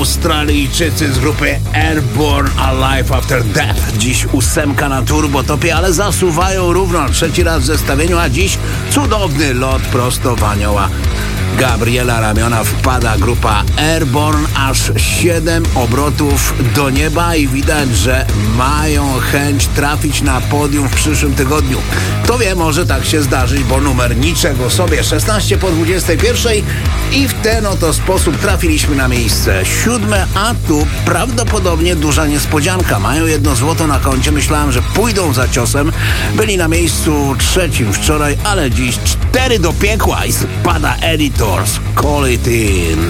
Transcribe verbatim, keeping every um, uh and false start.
Australijczycy z grupy Airborne Alive After Death. Dziś ósemka na Turbo Topie, ale zasuwają równo trzeci raz w zestawieniu, a dziś cudowny lot prosto w anioła Gabriela Ramiona wpada grupa Airborne, aż siedem obrotów do nieba i widać, że mają chęć trafić na podium w przyszłym tygodniu. Kto wie, może tak się zdarzyć, bo numer niczego sobie. szesnaście po dwudziestej pierwszej i w ten oto sposób trafiliśmy na miejsce siódme, a tu prawdopodobnie duża niespodzianka. Mają jedno złoto na koncie. Myślałem, że pójdą za ciosem. Byli na miejscu trzecim wczoraj, ale dziś cztery do piekła i spada Editors. Call it in.